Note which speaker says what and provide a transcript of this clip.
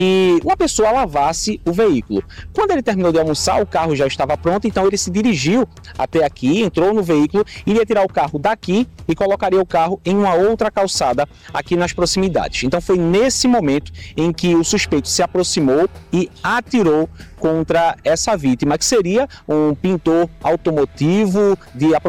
Speaker 1: e uma pessoa lavasse o veículo. Quando ele terminou de almoçar, o carro já estava pronto, então ele se dirigiu até aqui, entrou no veículo, iria tirar o carro daqui e colocaria o carro em uma outra calçada aqui nas proximidades. Então foi nesse momento em que o suspeito se aproximou e atirou contra essa vítima, que seria um pintor automotivo de